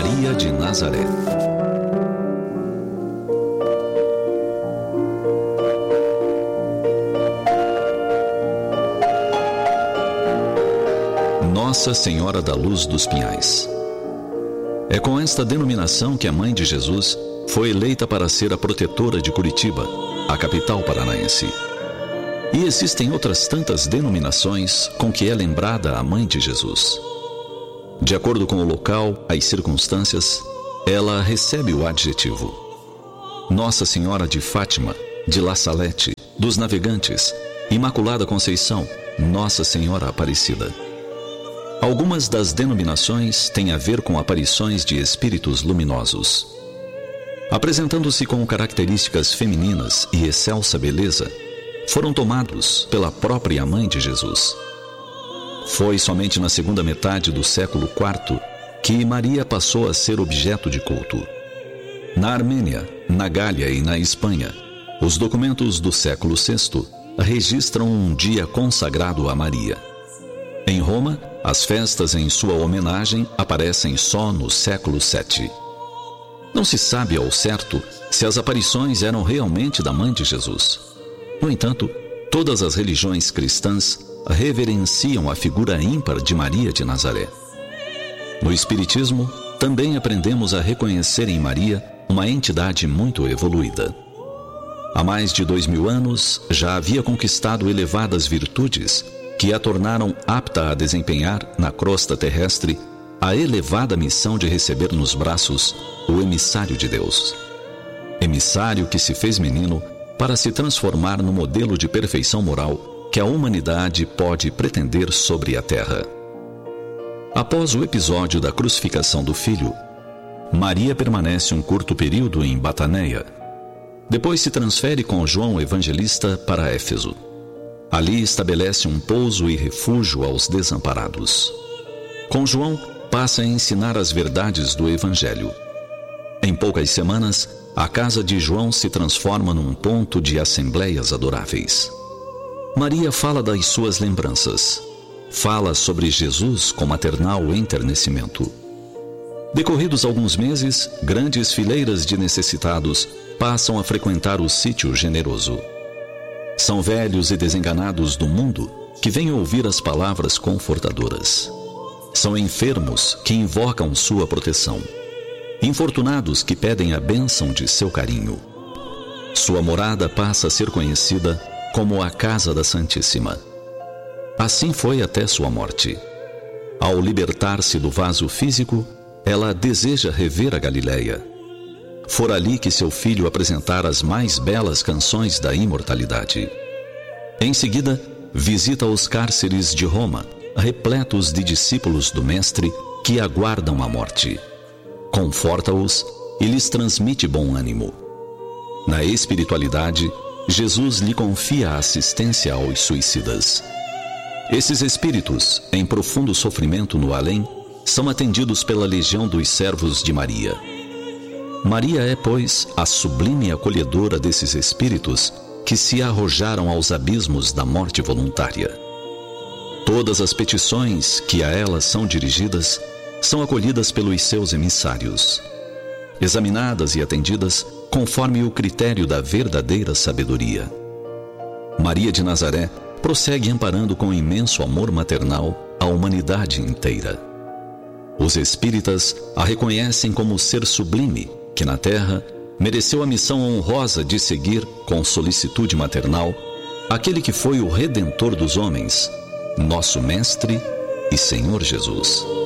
Maria de Nazaré. Nossa Senhora da Luz dos Pinhais. É com esta denominação que a Mãe de Jesus foi eleita para ser a protetora de Curitiba, a capital paranaense. E existem outras tantas denominações com que é lembrada a Mãe de Jesus. De acordo com o local, as circunstâncias, ela recebe o adjetivo: Nossa Senhora de Fátima, de La Salete, dos Navegantes, Imaculada Conceição, Nossa Senhora Aparecida. Algumas das denominações têm a ver com aparições de espíritos luminosos. Apresentando-se com características femininas e excelsa beleza, foram tomados pela própria Mãe de Jesus. Foi somente na segunda metade do século IV que Maria passou a ser objeto de culto. Na Armênia, na Gália e na Espanha, os documentos do século VI registram um dia consagrado a Maria. Em Roma, as festas em sua homenagem aparecem só no século VII. Não se sabe ao certo se as aparições eram realmente da Mãe de Jesus. No entanto, todas as religiões cristãs reverenciam a figura ímpar de Maria de Nazaré. No Espiritismo, também aprendemos a reconhecer em Maria uma entidade muito evoluída. Há mais de 2000 anos, já havia conquistado elevadas virtudes que a tornaram apta a desempenhar, na crosta terrestre, a elevada missão de receber nos braços o emissário de Deus. Emissário que se fez menino para se transformar no modelo de perfeição moral que a humanidade pode pretender sobre a terra. Após o episódio da crucificação do Filho, Maria permanece um curto período em Bataneia. Depois se transfere com João Evangelista para Éfeso. Ali estabelece um pouso e refúgio aos desamparados. Com João, passa a ensinar as verdades do Evangelho. Em poucas semanas, a casa de João se transforma num ponto de assembleias adoráveis. Maria fala das suas lembranças. Fala sobre Jesus com maternal enternecimento. Decorridos alguns meses, grandes fileiras de necessitados passam a frequentar o sítio generoso. São velhos e desenganados do mundo que vêm ouvir as palavras confortadoras. São enfermos que invocam sua proteção. Infortunados que pedem a bênção de seu carinho. Sua morada passa a ser conhecida como a Casa da Santíssima. Assim foi até sua morte. Ao libertar-se do vaso físico, ela deseja rever a Galileia. Fora ali que seu filho apresentara as mais belas canções da imortalidade. Em seguida, visita os cárceres de Roma, repletos de discípulos do Mestre que aguardam a morte. Conforta-os e lhes transmite bom ânimo. Na espiritualidade, Jesus lhe confia a assistência aos suicidas. Esses espíritos, em profundo sofrimento no além, são atendidos pela legião dos servos de Maria. Maria é, pois, a sublime acolhedora desses espíritos que se arrojaram aos abismos da morte voluntária. Todas as petições que a ela são dirigidas são acolhidas pelos seus emissários, examinadas e atendidas conforme o critério da verdadeira sabedoria. Maria de Nazaré prossegue amparando com imenso amor maternal a humanidade inteira. Os espíritas a reconhecem como ser sublime que na terra mereceu a missão honrosa de seguir com solicitude maternal aquele que foi o Redentor dos homens, nosso Mestre e Senhor Jesus.